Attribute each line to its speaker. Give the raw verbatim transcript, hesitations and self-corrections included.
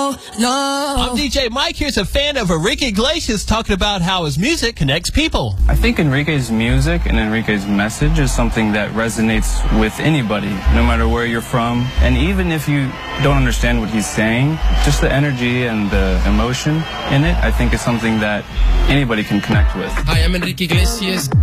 Speaker 1: no, no.
Speaker 2: I'm D J Mike. Here's a fan of Enrique Iglesias talking about how his music connects people.
Speaker 3: I think Enrique's music and Enrique's message is something that resonates with anybody, no matter where you're from. And even if you don't understand what he's saying, just the energy and the emotion in it, I think is something that anybody can connect with.
Speaker 4: Hi, I'm Enrique Iglesias.